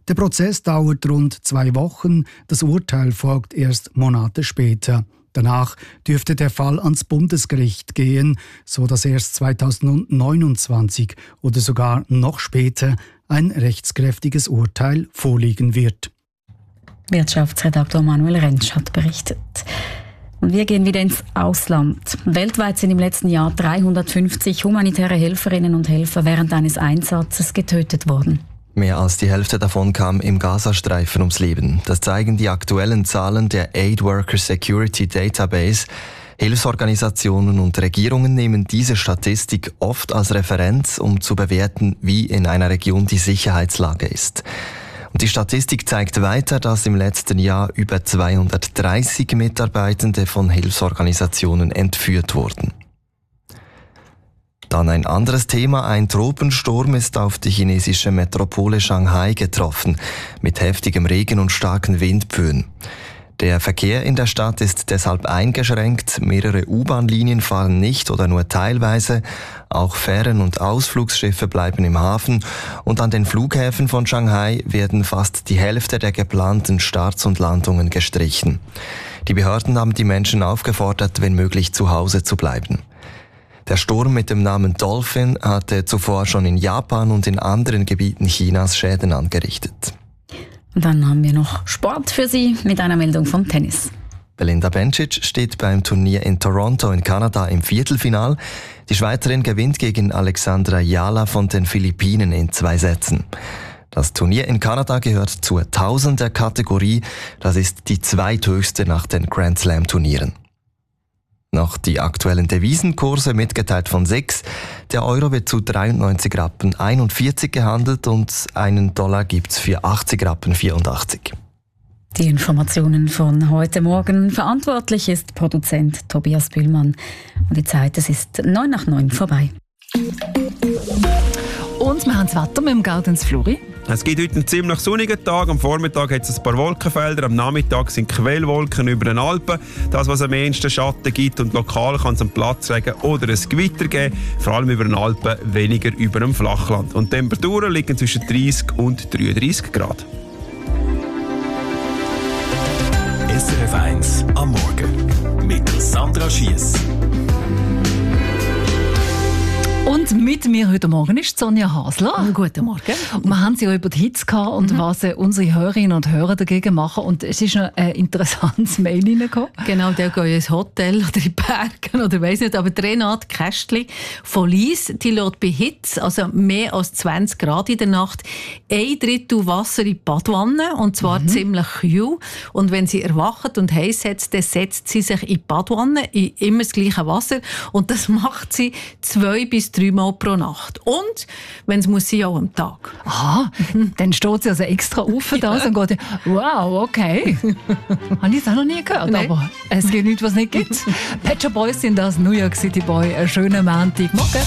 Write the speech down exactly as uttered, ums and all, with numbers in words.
Der Prozess dauert rund zwei Wochen, das Urteil folgt erst Monate später. Danach dürfte der Fall ans Bundesgericht gehen, so dass erst zweitausendneunundzwanzig oder sogar noch später ein rechtskräftiges Urteil vorliegen wird. Wirtschaftsredaktor Manuel Rentsch hat berichtet. Und wir gehen wieder ins Ausland. Weltweit sind im letzten Jahr dreihundertfünfzig humanitäre Helferinnen und Helfer während eines Einsatzes getötet worden. Mehr als die Hälfte davon kam im Gazastreifen ums Leben. Das zeigen die aktuellen Zahlen der Aid Worker Security Database. Hilfsorganisationen und Regierungen nehmen diese Statistik oft als Referenz, um zu bewerten, wie in einer Region die Sicherheitslage ist. Und die Statistik zeigt weiter, dass im letzten Jahr über zweihundertdreißig Mitarbeitende von Hilfsorganisationen entführt wurden. Dann ein anderes Thema. Ein Tropensturm ist auf die chinesische Metropole Shanghai getroffen, mit heftigem Regen und starken Windböen. Der Verkehr in der Stadt ist deshalb eingeschränkt. Mehrere U-Bahn-Linien fahren nicht oder nur teilweise. Auch Fähren und Ausflugsschiffe bleiben im Hafen. Und an den Flughäfen von Shanghai werden fast die Hälfte der geplanten Starts und Landungen gestrichen. Die Behörden haben die Menschen aufgefordert, wenn möglich zu Hause zu bleiben. Der Sturm mit dem Namen Dolphin hatte zuvor schon in Japan und in anderen Gebieten Chinas Schäden angerichtet. Und dann haben wir noch Sport für Sie mit einer Meldung vom Tennis. Belinda Bencic steht beim Turnier in Toronto in Kanada im Viertelfinal. Die Schweizerin gewinnt gegen Alexandra Jala von den Philippinen in zwei Sätzen. Das Turnier in Kanada gehört zur Tausender-Kategorie. Das ist die zweithöchste nach den Grand Slam-Turnieren. Noch die aktuellen Devisenkurse mitgeteilt von sechs. Der Euro wird zu dreiundneunzig Rappen einundvierzig gehandelt und einen Dollar gibt's für achtzig Rappen vierundachtzig. Die Informationen von heute Morgen. Verantwortlich ist Produzent Tobias Bühlmann. Und die Zeit, es ist neun nach neun vorbei. Und wir haben das Wetter mit dem Gaudenz Fluri. Es gibt heute einen ziemlich sonnigen Tag. Am Vormittag hat es ein paar Wolkenfelder. Am Nachmittag sind Quellwolken über den Alpen. Das, was am ehesten Schatten gibt. Und lokal kann es einen Platzregen oder ein Gewitter geben. Vor allem über den Alpen, weniger über dem Flachland. Und die Temperaturen liegen zwischen dreißig und dreiunddreißig Grad. S R F eins am Morgen mit Sandra Schiess. Und mit mir heute Morgen ist Sonja Hasler. Guten Morgen. Wir haben sie ja über die Hitze gehabt und mhm. was unsere Hörerinnen und Hörer dagegen machen. Und es ist noch ein interessantes Mail reingekommen. Genau, der geht ins Hotel oder in die Berge oder weiss nicht. Aber Renate Kästli von Lies, die lässt bei Hitze, also mehr als zwanzig Grad in der Nacht, ein Drittel Wasser in die Badwanne. Und zwar mhm. ziemlich kühl. Und wenn sie erwacht und heiß hat, dann setzt sie sich in die Badwanne, in immer das gleiche Wasser. Und das macht sie zwei bis drei Mal pro Nacht. Und, wenn es muss sein, auch am Tag. Aha, dann steht sie also extra auf das und geht, wow, okay. Habe ich das auch noch nie gehört, Nein. aber es gibt nichts, was es nicht gibt. Pet Shop Boys sind das, New York City Boy. Einen schönen Montag. Morgen.